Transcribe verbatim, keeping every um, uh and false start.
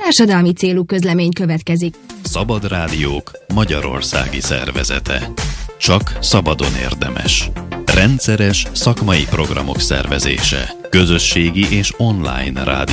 Társadalmi célú közlemény következik. Szabad Rádiók magyarországi szervezete. Csak szabadon érdemes. Rendszeres szakmai programok szervezése. Közösségi és online rádió